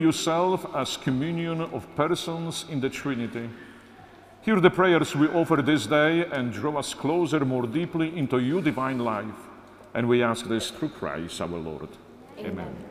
yourself as communion of persons in the Trinity. Hear the prayers we offer this day and draw us closer more deeply into your divine life. And we ask this through Christ our Lord. Amen.